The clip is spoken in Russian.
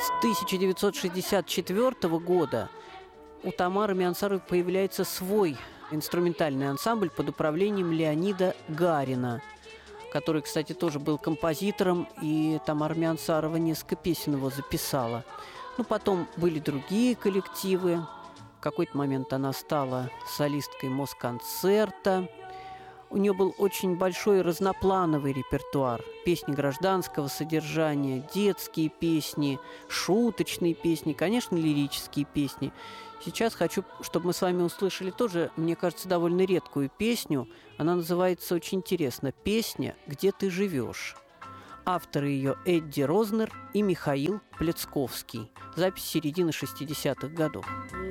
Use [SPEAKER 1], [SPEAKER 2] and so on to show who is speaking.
[SPEAKER 1] С 1964 года у Тамары Миансаровой появляется свой инструментальный ансамбль под управлением Леонида Гарина, который, кстати, тоже был композитором, и Тамара Миансарова несколько песен его записала. Потом были другие коллективы. В какой-то момент она стала солисткой Москонцерта. У нее был очень большой разноплановый репертуар. Песни гражданского содержания, детские песни, шуточные песни, конечно, лирические песни. Сейчас хочу, чтобы мы с вами услышали тоже, мне кажется, довольно редкую песню. Она называется очень интересно «Песня, где ты живешь». Авторы ее Эдди Рознер и Михаил Плецковский. Запись середины 60-х годов.